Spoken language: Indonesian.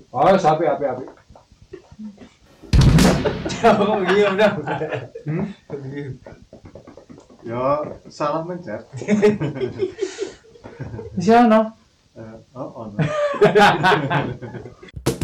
Oh, sapi api. Oh, iya udah. Ya salah mencet. Di sana. Oh, oh.